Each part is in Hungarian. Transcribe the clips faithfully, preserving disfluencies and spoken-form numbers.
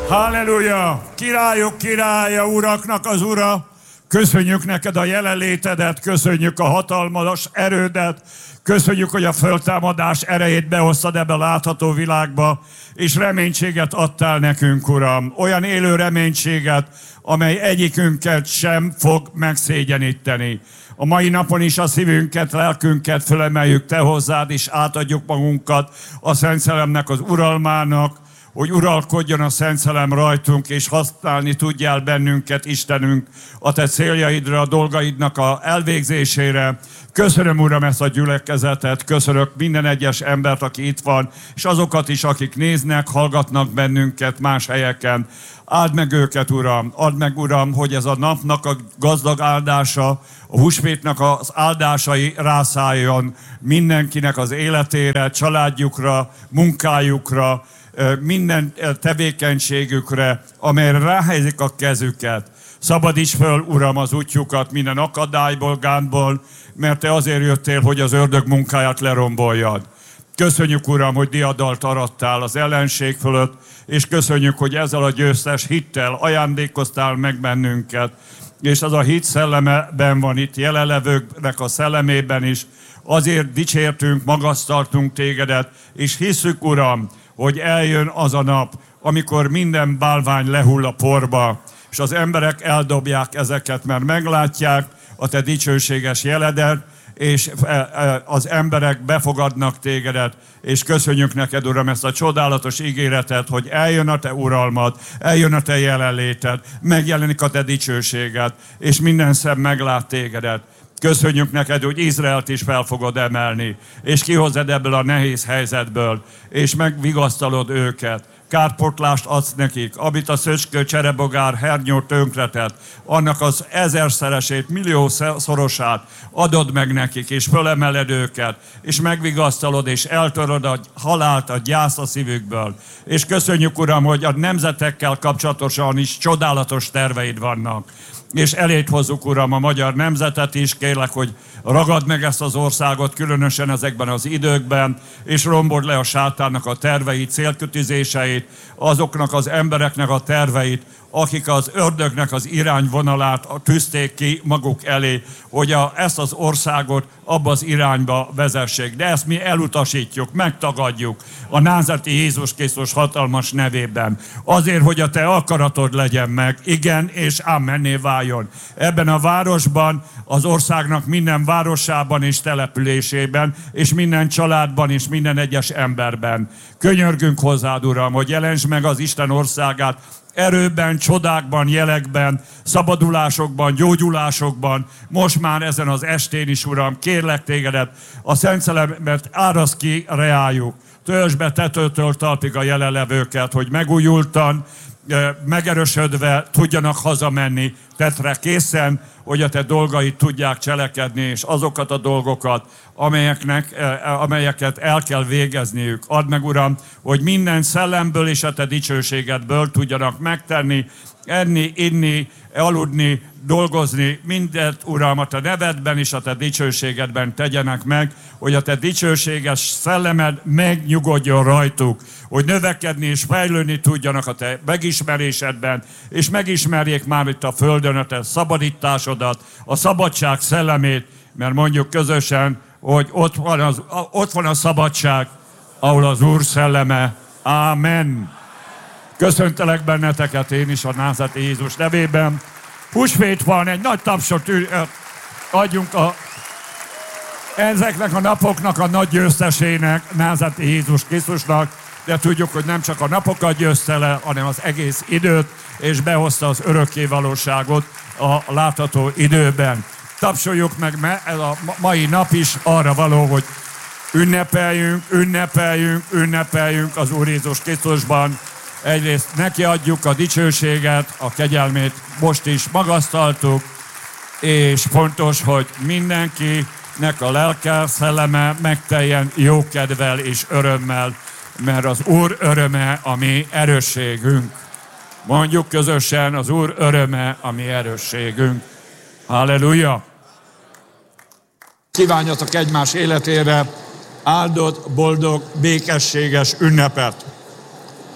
Halleluja! Királyok királya, uraknak az ura! Köszönjük neked a jelenlétedet, köszönjük a hatalmas erődet, köszönjük, hogy a föltámadás erejét behoztad ebbe a látható világba, és reménységet adtál nekünk, Uram. Olyan élő reménységet, amely egyikünket sem fog megszégyeníteni. A mai napon is a szívünket, lelkünket fölemeljük te hozzád, és átadjuk magunkat a Szent Szellemnek az uralmának, hogy uralkodjon a Szent Szellem rajtunk, és használni tudjál bennünket, Istenünk, a te céljaidra, a dolgaidnak a elvégzésére. Köszönöm, Uram, ezt a gyülekezetet, köszönök minden egyes embert, aki itt van, és azokat is, akik néznek, hallgatnak bennünket más helyeken. Áld meg őket, Uram, add meg, Uram, hogy ez a napnak a gazdag áldása, a húsvétnak az áldásai rászálljon mindenkinek az életére, családjukra, munkájukra, minden tevékenységükre, amelyre ráhelyezik a kezüket. Szabadíts föl, Uram, az útjukat minden akadályból, gánból, mert te azért jöttél, hogy az ördög munkáját leromboljad. Köszönjük, Uram, hogy diadalt arattál az ellenség fölött, és köszönjük, hogy ezzel a győztes hittel ajándékoztál meg bennünket. És az a hit szellemeben van itt, jelenlevőknek a szellemében is. Azért dicsértünk, magasztaltunk tégedet, és hiszük, Uram, hogy eljön az a nap, amikor minden bálvány lehull a porba, és az emberek eldobják ezeket, mert meglátják a te dicsőséges jeledet, és az emberek befogadnak tégedet, és köszönjük neked, Uram, ezt a csodálatos ígéretet, hogy eljön a te uralmad, eljön a te jelenléted, megjelenik a te dicsőséged, és minden szem meglát tégedet. Köszönjük neked, hogy Izraelt is fel fogod emelni, és kihozod ebből a nehéz helyzetből, és megvigasztalod őket. Kárpotlást adsz nekik, amit a szöcskő, cserebogár, hernyó tönkretett, annak az ezerszeresét, milliószorosát adod meg nekik, és fölemeled őket, és megvigasztalod, és eltöröd a halált, a gyász a szívükből. És köszönjük, Uram, hogy a nemzetekkel kapcsolatosan is csodálatos terveid vannak. És eléd hozzuk, Uram, a magyar nemzetet is, kérlek, hogy ragad meg ezt az országot, különösen ezekben az időkben, és rombold le a sátánnak a terveit, célkütőzéseit, azoknak az embereknek a terveit, akik az ördögnek az irányvonalát tűzték ki maguk elé, hogy a, ezt az országot abba az irányba vezessék. De ezt mi elutasítjuk, megtagadjuk a názáreti Jézus Krisztus hatalmas nevében. Azért, hogy a te akaratod legyen meg, igen és ámenné váljon. Ebben a városban, az országnak minden városában és településében, és minden családban és minden egyes emberben. Könyörgünk hozzád, Uram, hogy jelensd meg az Isten országát, erőben, csodákban, jelekben, szabadulásokban, gyógyulásokban, most már ezen az estén is, Uram, kérlek tégedet, a Szent Szellemet árasz ki reájuk. Töltsd be tetőtől talpig a jelenlevőket, hogy megújultan, megerősödve tudjanak hazamenni, tetre készen, hogy a te dolgait tudják cselekedni, és azokat a dolgokat, amelyeknek, amelyeket el kell végezniük. Add meg, Uram, hogy minden szellemből és a te dicsőségedből tudjanak megtenni, enni, inni, aludni, dolgozni, mindent, Uram, a te nevedben és a te dicsőségedben tegyenek meg, hogy a te dicsőséges szellemed megnyugodjon rajtuk, hogy növekedni és fejlődni tudjanak a te megismerésedben, és megismerjék már itt a földön a te szabadításodat, a szabadság szellemét, mert mondjuk közösen, hogy ott van, az, ott van a szabadság, ahol az Úr szelleme. Ámen. Köszöntelek benneteket én is a názáreti Jézus nevében. Húsvét van, egy nagy tapsot adjunk a, ezeknek a napoknak a nagy győztesének, názáreti Jézus Krisztusnak, de tudjuk, hogy nem csak a napokat győzte le, hanem az egész időt, és behozta az örökké valóságot a látható időben. Tapsoljuk meg, mert ez a mai nap is arra való, hogy ünnepeljünk, ünnepeljünk, ünnepeljünk az Úr Jézus Krisztusban. Egyrészt neki adjuk a dicsőséget, a kegyelmét most is magasztaltuk, és fontos, hogy mindenkinek a lelke, szelleme megteljen jókedvel és örömmel, mert az Úr öröme a mi erősségünk. Mondjuk közösen, az Úr öröme a mi erősségünk. Halleluja! Kívánjatok egymás életére áldott, boldog, békességes ünnepet!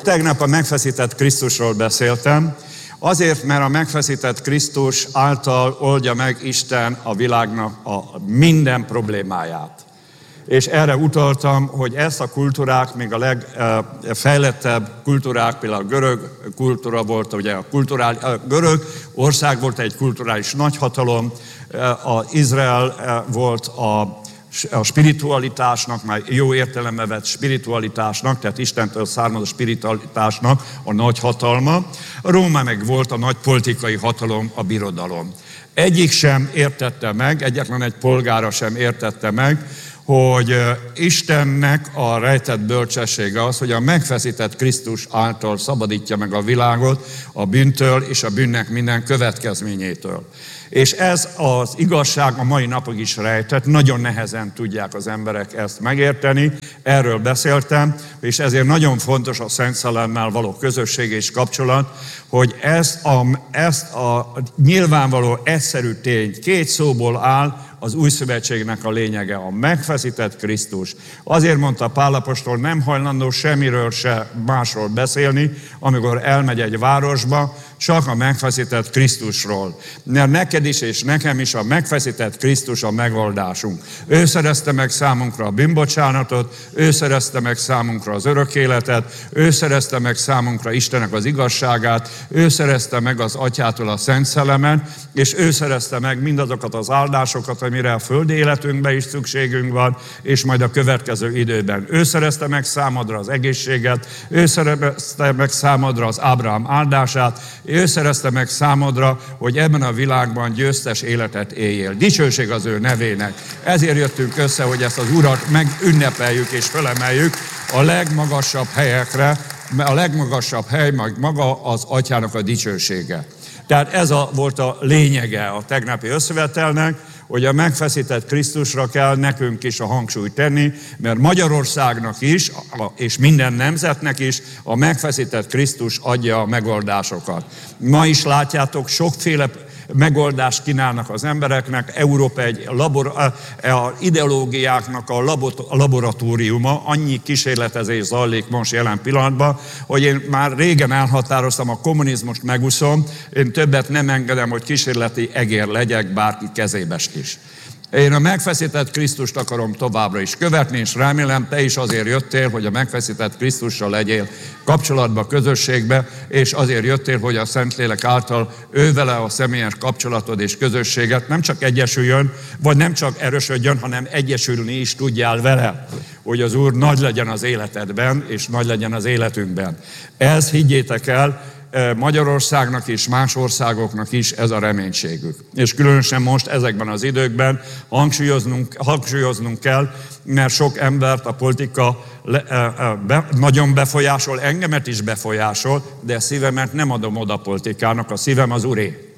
tegnap a megfeszített Krisztusról beszéltem, azért, mert a megfeszített Krisztus által oldja meg Isten a világnak a minden problémáját. És erre utaltam, hogy ezt a kultúrák, még a legfejlettebb kultúrák, például a görög kultúra volt, ugye a, kulturál, a görög ország volt egy kulturális nagyhatalom, az Izrael volt a, a spiritualitásnak, már jó értelembe vett spiritualitásnak, tehát Istentől származó spiritualitásnak a nagy hatalma. A Róma meg volt a nagy politikai hatalom, a birodalom. Egyik sem értette meg, egyetlen egy polgára sem értette meg, hogy Istennek a rejtett bölcsessége az, hogy a megfeszített Krisztus által szabadítja meg a világot a bűntől és a bűnnek minden következményétől. És ez az igazság a mai napig is rejtett, nagyon nehezen tudják az emberek ezt megérteni, erről beszéltem, és ezért nagyon fontos a Szent Szellemmel való közösség és kapcsolat, hogy ezt a, ezt a nyilvánvaló egyszerű tény két szóból áll, az új szövetségnek a lényege, a megfeszített Krisztus. Azért mondta Pál apostol, nem hajlandó semmiről se másról beszélni, amikor elmegy egy városba, csak a megfeszített Krisztusról. Mert neked is és nekem is a megfeszített Krisztus a megoldásunk. Ő szerezte meg számunkra a bűnbocsánatot, ő szerezte meg számunkra az örök életet, ő szerezte meg számunkra Istennek az igazságát, ő szerezte meg az Atyától a Szent Szellemet, és ő szerezte meg mindazokat az áldásokat, amire a földi életünkben is szükségünk van, és majd a következő időben. Ő szerezte meg számodra az egészséget, ő szerezte meg számodra az Ábrahám áldását, ő szerezte meg számodra, hogy ebben a világban győztes életet éljél. Dicsőség az ő nevének. Ezért jöttünk össze, hogy ezt az Urat megünnepeljük és felemeljük a legmagasabb helyekre, a legmagasabb hely meg maga az Atyának a dicsősége. Tehát ez a, volt a lényege a tegnapi összevetelnek, hogy a megfeszített Krisztusra kell nekünk is a hangsúlyt tenni, mert Magyarországnak is, és minden nemzetnek is a megfeszített Krisztus adja a megoldásokat. Ma is látjátok, sokféle megoldást kínálnak az embereknek. Európa egy labor, a ideológiáknak a, labor, a laboratóriuma, annyi kísérletezés zajlik most jelen pillanatban, hogy én már régen elhatároztam, a kommunizmust megúszom, én többet nem engedem, hogy kísérleti egér legyek bárki kezébe is. Én a megfeszített Krisztust akarom továbbra is követni, és remélem, te is azért jöttél, hogy a megfeszített Krisztussal legyél kapcsolatba, közösségbe, és azért jöttél, hogy a Szentlélek által ő vele a személyes kapcsolatod és közösséget nem csak egyesüljön, vagy nem csak erősödjön, hanem egyesülni is tudjál vele, hogy az Úr nagy legyen az életedben, és nagy legyen az életünkben. Ez, higgyétek el, Magyarországnak és más országoknak is ez a reménységük. És különösen most ezekben az időkben hangsúlyoznunk, hangsúlyoznunk kell, mert sok embert a politika le, be, nagyon befolyásol, engemet is befolyásol, de a szívemet nem adom oda politikának, a szívem az Uré.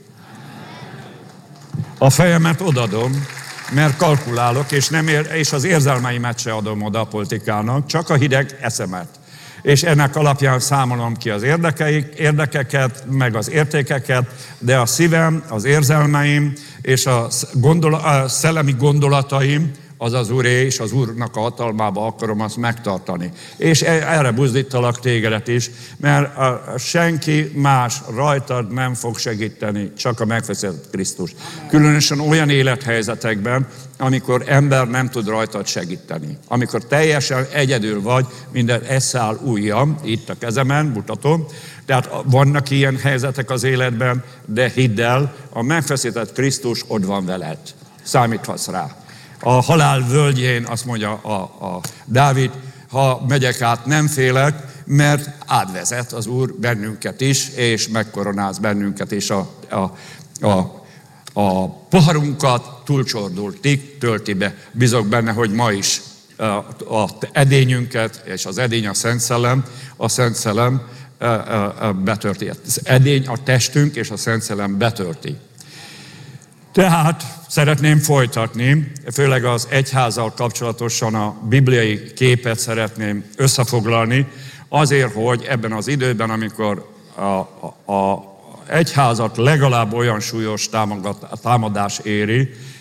A fejemet odadom, mert kalkulálok, és, nem ér, és az érzelmeimet se adom oda a politikának, csak a hideg eszemet. És ennek alapján számolom ki az érdekeket, meg az értékeket, de a szívem, az érzelmeim és a, gondol, a szellemi gondolataim az az Úré, és az Úrnak a hatalmába akarom azt megtartani. És erre buzdítalak tégedet is, mert senki más rajtad nem fog segíteni, csak a megfeszített Krisztus. Különösen olyan élethelyzetekben, amikor ember nem tud rajtad segíteni. Amikor teljesen egyedül vagy, minden egy szál ujjam, itt a kezemen, mutatom. Tehát vannak ilyen helyzetek az életben, de hidd el, a megfeszített Krisztus ott van veled. Számíthatsz rá. A halál völgyén azt mondja a, a Dávid, ha megyek át, nem félek, mert átvezet az Úr bennünket is, és megkoronáz bennünket, és a, a, a, a poharunkat túlcsordultig tölti be. Bízok benne, hogy ma is az edényünket, és az edény a Szent Szellem, a Szent Szellem betörti. Az edény a testünk, és a Szent Szellem betörti. Tehát szeretném folytatni, főleg az egyházzal kapcsolatosan a bibliai képet szeretném összefoglalni, azért, hogy ebben az időben, amikor a, a, a egyházat legalább olyan súlyos támadás éri,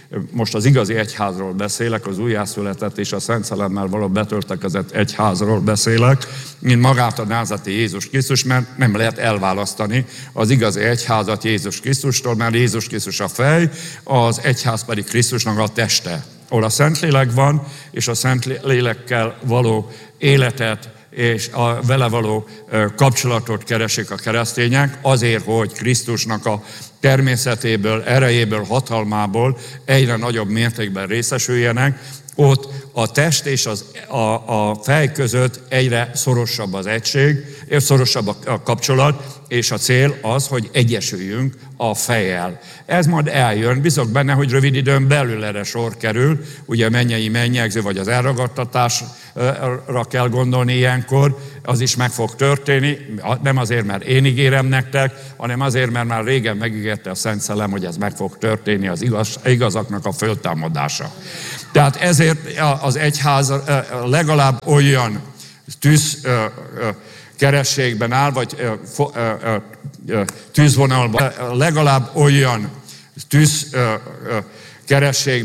most az igazi egyházról beszélek, az újjászületett és a Szent Szellemmel való betöltekezett egyházról beszélek, mint magát a názáreti Jézus Krisztus, mert nem lehet elválasztani az igazi egyházat Jézus Krisztustól, mert Jézus Krisztus a fej, az egyház pedig Krisztusnak a teste, ahol a Szentlélek van, és a Szentlélekkel való életet és a vele való kapcsolatot keresik a keresztények azért, hogy Krisztusnak a természetéből, erejéből, hatalmából egyre nagyobb mértékben részesüljenek. Ott a test és az, a, a fej között egyre szorosabb az egység, szorosabb a kapcsolat, és a cél az, hogy egyesüljünk a fejjel. Ez majd eljön, bizok benne, hogy rövid időn belül erre sor kerül, ugye mennyei mennyegző, vagy az elragadtatásra kell gondolni ilyenkor, az is meg fog történni, nem azért, mert én ígérem nektek, hanem azért, mert már régen megígérte a Szent Szellem, hogy ez meg fog történni, az igaz, igazaknak a föltámadása. Tehát ezért az egyház legalább olyan tűz kerességben áll, vagy tűzvonalban, legalább olyan tűz kerességben